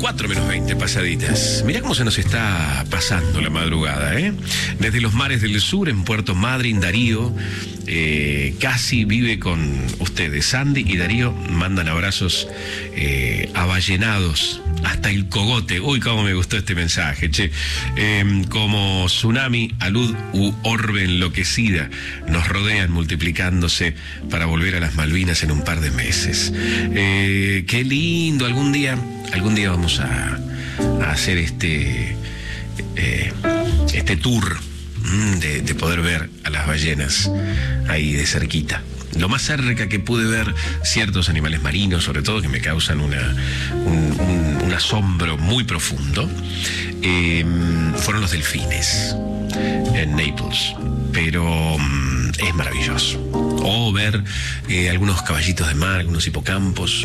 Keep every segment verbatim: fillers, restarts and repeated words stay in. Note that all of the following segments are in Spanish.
cuatro menos veinte pasaditas. Mirá cómo se nos está pasando la madrugada, ¿eh? Desde los mares del sur, en Puerto Madryn, Darío eh, casi vive con ustedes. Sandy y Darío mandan abrazos eh, aballenados hasta el cogote. Uy, cómo me gustó este mensaje, che. Eh, como tsunami, alud u orbe enloquecida nos rodean multiplicándose para volver a las Malvinas en un par de meses. Eh, qué lindo. Algún día, algún día vamos a, a hacer este, eh, este tour de, de poder ver a las ballenas ahí de cerquita. Lo más cerca que pude ver ciertos animales marinos, sobre todo, que me causan una, un, un, un asombro muy profundo, eh, fueron los delfines en Naples. Pero um, es maravilloso. O ver eh, algunos caballitos de mar, algunos hipocampos,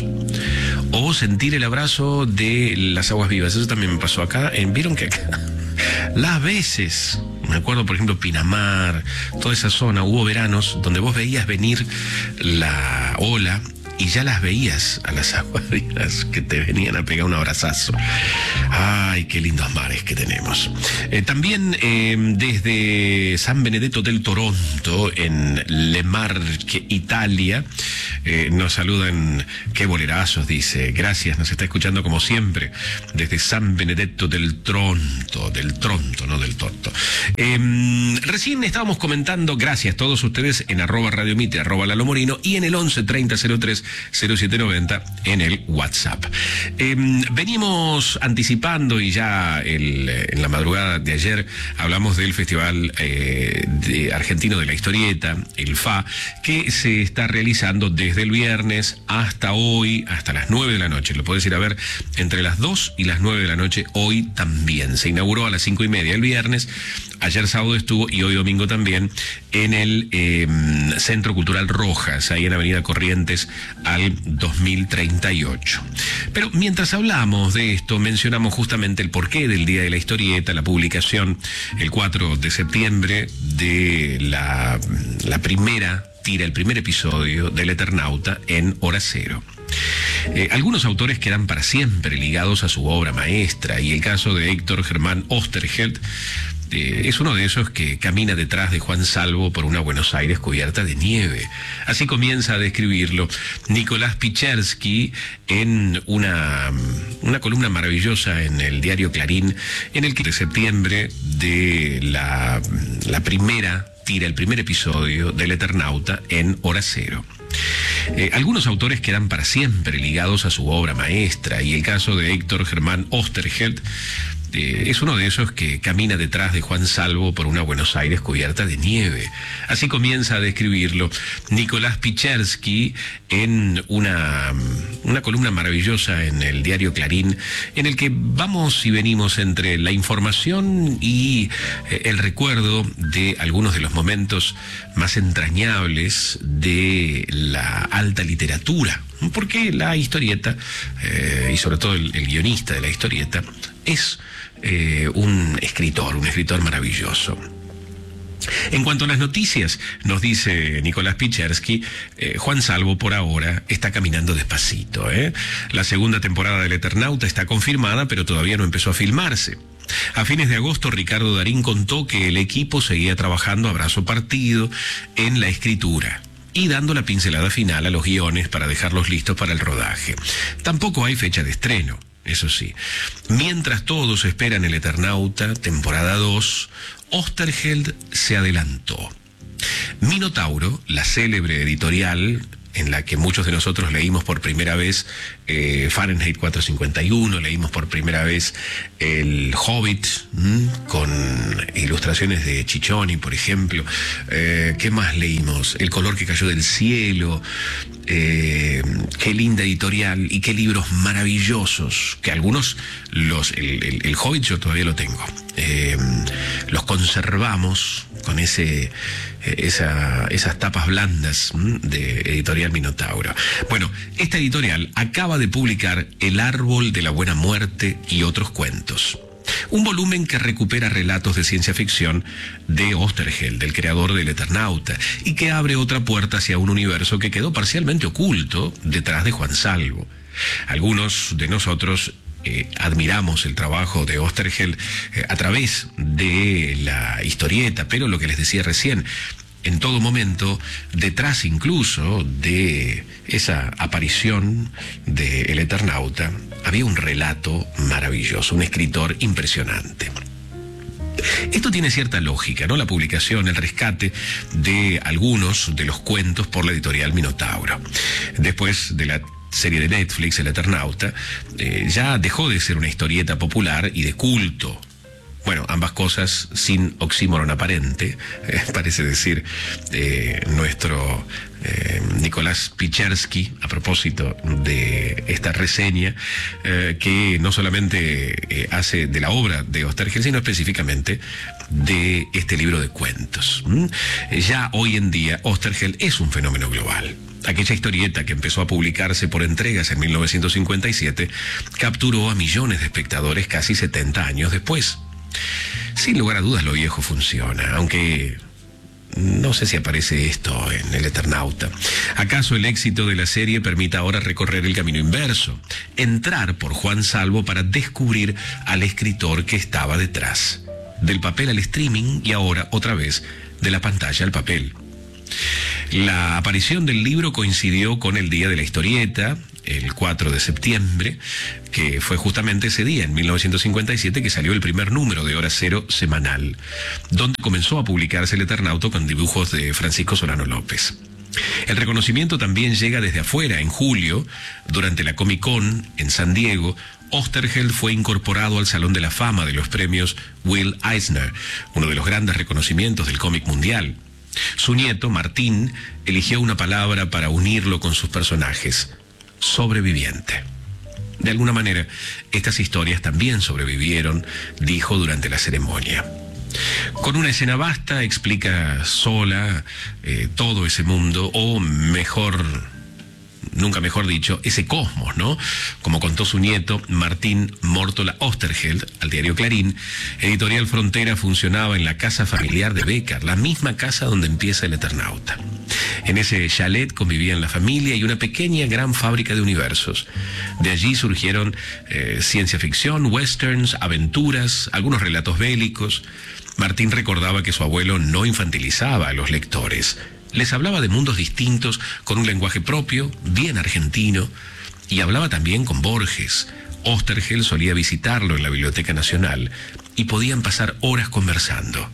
o sentir el abrazo de las aguas vivas. Eso también me pasó acá. En, Vieron que acá las veces, me acuerdo por ejemplo Pinamar, toda esa zona, hubo veranos donde vos veías venir la ola y ya las veías a las aguas vivas que te venían a pegar un abrazazo. Ay, qué lindos mares que tenemos. Eh, también eh, desde San Benedetto del Toronto, en Le Marche, Italia, eh, nos saludan. Qué bolerazos, dice. Gracias, nos está escuchando como siempre desde San Benedetto del Tronto, del Tronto, no del Torto. Eh, recién estábamos comentando, gracias a todos ustedes, en arroba Radio Mitre, arroba Lalo Morino, y en el once treinta cero tres cero siete noventa en el WhatsApp. Eh, venimos anticipando y ya el, en la madrugada de ayer hablamos del Festival eh, de Argentino de la Historieta, el F A, que se está realizando desde el viernes hasta hoy, hasta las nueve de la noche. Lo podés ir a ver entre las dos y las nueve de la noche. Hoy también. Se inauguró a las cinco y media el viernes. Ayer sábado estuvo y hoy domingo también en el eh, Centro Cultural Rojas, ahí en Avenida Corrientes al dos mil treinta y ocho. Pero mientras hablamos de esto, mencionamos justamente el porqué del Día de la Historieta, la publicación el cuatro de septiembre de la, la primera tira, el primer episodio del Eternauta en Hora Cero. Eh, algunos autores quedan para siempre ligados a su obra maestra, y el caso de Héctor Germán Oesterheld eh, es uno de esos que camina detrás de Juan Salvo por una Buenos Aires cubierta de nieve. Así comienza a describirlo Nicolás Pichersky en una, una columna maravillosa en el diario Clarín, en el que de septiembre de la, la primera tira, el primer episodio del Eternauta en Hora Cero. Eh, algunos autores quedan para siempre ligados a su obra maestra, y el caso de Héctor Germán Oesterheld eh, es uno de esos que camina detrás de Juan Salvo por una Buenos Aires cubierta de nieve. Así comienza a describirlo Nicolás Pichersky en una, una columna maravillosa en el diario Clarín, en el que vamos y venimos entre la información y eh, el recuerdo de algunos de los momentos más entrañables de la alta literatura, porque la historieta, eh, y sobre todo el, el guionista de la historieta, es eh, un escritor, un escritor maravilloso. En cuanto a las noticias, nos dice Nicolás Pichersky, eh, Juan Salvo por ahora está caminando despacito, ¿eh? La segunda temporada del Eternauta está confirmada, pero todavía no empezó a filmarse. A fines de agosto, Ricardo Darín contó que el equipo seguía trabajando a brazo partido en la escritura y dando la pincelada final a los guiones para dejarlos listos para el rodaje. Tampoco hay fecha de estreno, eso sí. Mientras todos esperan el Eternauta, temporada dos, Oesterheld se adelantó. Minotauro, la célebre editorial en la que muchos de nosotros leímos por primera vez eh, Fahrenheit cuatrocientos cincuenta y uno, leímos por primera vez El Hobbit, ¿m? Con ilustraciones de Ciccioni, por ejemplo. Eh, ¿Qué más leímos? El color que cayó del cielo. Eh, qué linda editorial y qué libros maravillosos, que algunos, los el, el, el Hobbit yo todavía lo tengo. Eh, los conservamos con ese esa, esas tapas blandas de editorial Minotauro. Bueno, esta editorial acaba de publicar El Árbol de la Buena Muerte y otros cuentos, un volumen que recupera relatos de ciencia ficción de Oesterheld, del creador del Eternauta, y que abre otra puerta hacia un universo que quedó parcialmente oculto detrás de Juan Salvo. Algunos de nosotros eh, admiramos el trabajo de Oesterheld eh, a través de la historieta, pero lo que les decía recién, en todo momento, detrás incluso de esa aparición de El Eternauta, había un relato maravilloso, un escritor impresionante. Esto tiene cierta lógica, ¿no? La publicación, el rescate de algunos de los cuentos por la editorial Minotauro. Después de la serie de Netflix, El Eternauta, eh, ya dejó de ser una historieta popular y de culto. Bueno, ambas cosas sin oxímoron aparente, eh, parece decir eh, nuestro eh, Nicolás Pichersky, a propósito de esta reseña, eh, que no solamente eh, hace de la obra de Oesterheld, sino específicamente de este libro de cuentos. ¿Mm? Ya hoy en día Oesterheld es un fenómeno global. Aquella historieta que empezó a publicarse por entregas en mil novecientos cincuenta y siete capturó a millones de espectadores casi setenta años después. Sin lugar a dudas lo viejo funciona, aunque no sé si aparece esto en El Eternauta. ¿Acaso el éxito de la serie permita ahora recorrer el camino inverso? Entrar por Juan Salvo para descubrir al escritor que estaba detrás. Del papel al streaming y ahora otra vez de la pantalla al papel. La aparición del libro coincidió con el día de la historieta, el cuatro de septiembre, que fue justamente ese día, en mil novecientos cincuenta y siete, que salió el primer número de Hora Cero semanal, donde comenzó a publicarse El Eternauta con dibujos de Francisco Solano López. El reconocimiento también llega desde afuera. En julio, durante la Comic Con en San Diego, Oesterheld fue incorporado al Salón de la Fama de los premios Will Eisner, uno de los grandes reconocimientos del cómic mundial. Su nieto, Martín, eligió una palabra para unirlo con sus personajes: sobreviviente. De alguna manera, estas historias también sobrevivieron, dijo durante la ceremonia. Con una escena basta, explica sola eh, todo ese mundo, o mejor, nunca mejor dicho, ese cosmos, ¿no? Como contó su nieto, Martín Mórtola Oesterheld, al diario Clarín, Editorial Frontera funcionaba en la casa familiar de Becker, la misma casa donde empieza El Eternauta. En ese chalet convivían la familia y una pequeña gran fábrica de universos. De allí surgieron eh, ciencia ficción, westerns, aventuras, algunos relatos bélicos. Martín recordaba que su abuelo no infantilizaba a los lectores. Les hablaba de mundos distintos, con un lenguaje propio, bien argentino, y hablaba también con Borges. Oesterheld solía visitarlo en la Biblioteca Nacional y podían pasar horas conversando.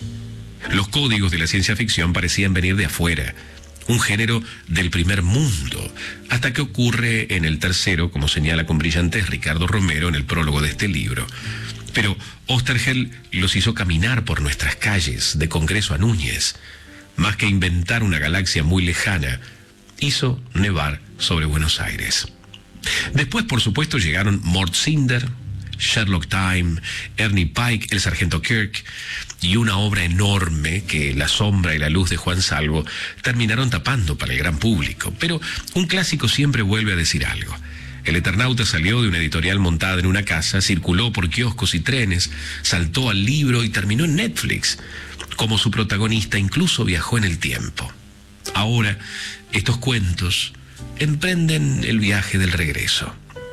Los códigos de la ciencia ficción parecían venir de afuera, un género del primer mundo, hasta que ocurre en el tercero, como señala con brillantez Ricardo Romero en el prólogo de este libro. Pero Oesterheld los hizo caminar por nuestras calles, de Congreso a Núñez. Más que inventar una galaxia muy lejana, hizo nevar sobre Buenos Aires. Después, por supuesto, llegaron Mort Cinder, Sherlock Time, Ernie Pike, el sargento Kirk, y una obra enorme que La sombra y la luz de Juan Salvo terminaron tapando para el gran público. Pero un clásico siempre vuelve a decir algo. El Eternauta salió de una editorial montada en una casa, circuló por kioscos y trenes, saltó al libro y terminó en Netflix. Como su protagonista, incluso viajó en el tiempo. Ahora, estos cuentos emprenden el viaje del regreso.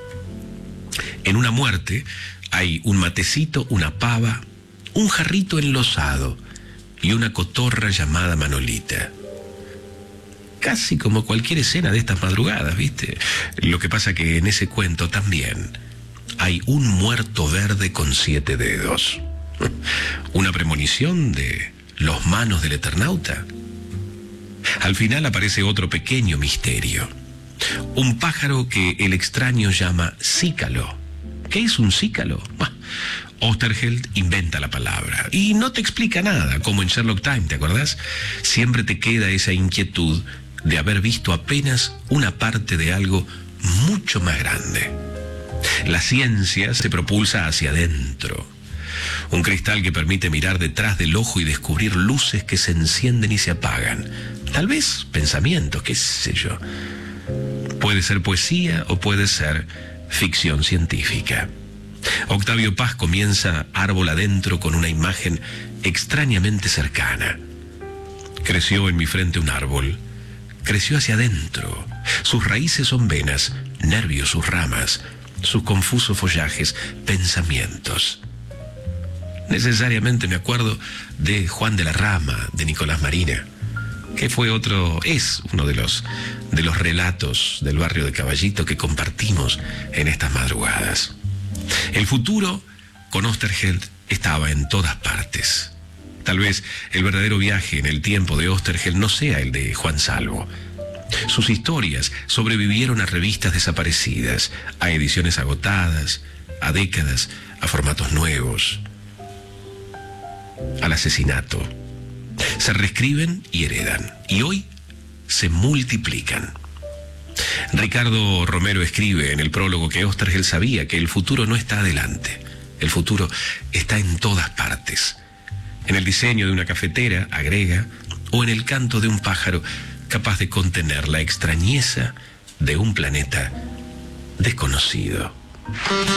En una muerte hay un matecito, una pava, un jarrito enlosado y una cotorra llamada Manolita. Casi como cualquier escena de estas madrugadas, ¿viste? Lo que pasa que en ese cuento también hay un muerto verde con siete dedos. ¿Una premonición de los manos del Eternauta? Al final aparece otro pequeño misterio. Un pájaro que el extraño llama cícalo. ¿Qué es un cícalo? Bueno, Oesterheld inventa la palabra y no te explica nada, como en Sherlock Time, ¿te acordás? Siempre te queda esa inquietud de haber visto apenas una parte de algo mucho más grande. La ciencia se propulsa hacia adentro. Un cristal que permite mirar detrás del ojo y descubrir luces que se encienden y se apagan. Tal vez pensamientos, qué sé yo. Puede ser poesía o puede ser ficción científica. Octavio Paz comienza Árbol adentro con una imagen extrañamente cercana. Creció en mi frente un árbol. Creció hacia adentro. Sus raíces son venas, nervios sus ramas. sus confusos follajes, pensamientos. Necesariamente me acuerdo de Juan de la Rama, de Nicolás Marina, que fue otro, es uno de los, de los relatos del barrio de Caballito que compartimos en estas madrugadas. El futuro con Oesterheld estaba en todas partes. Tal vez el verdadero viaje en el tiempo de Oesterheld no sea el de Juan Salvo. Sus historias sobrevivieron a revistas desaparecidas, a ediciones agotadas, a décadas, a formatos nuevos, al asesinato. Se reescriben y heredan, y hoy se multiplican. Ricardo Romero escribe en el prólogo que Oesterheld sabía que el futuro no está adelante. El futuro está en todas partes. En el diseño de una cafetera, agrega, o en el canto de un pájaro capaz de contener la extrañeza de un planeta desconocido.